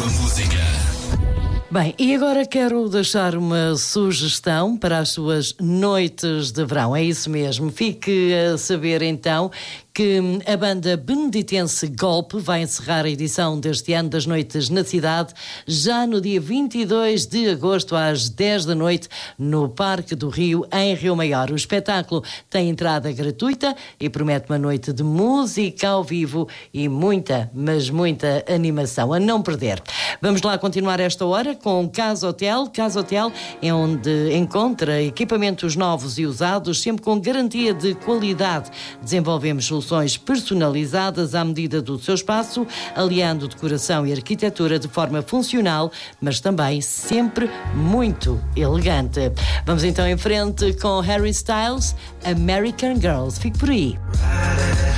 música. Bem, e agora quero deixar uma sugestão para as suas noites de verão. É isso mesmo. Fique a saber então que a banda beneditense Golpe vai encerrar a edição deste ano das Noites na Cidade já no dia 22 de agosto às 10 da noite no Parque do Rio, em Rio Maior. O espetáculo tem entrada gratuita e promete uma noite de música ao vivo e muita, mas muita animação a não perder. Vamos lá continuar esta hora com Casa Hotel. Casa Hotel é onde encontra equipamentos novos e usados, sempre com garantia de qualidade. Desenvolvemos soluções personalizadas à medida do seu espaço, aliando decoração e arquitetura de forma funcional, mas também sempre muito elegante. Vamos então em frente com Harry Styles, American Girls. Fique por aí.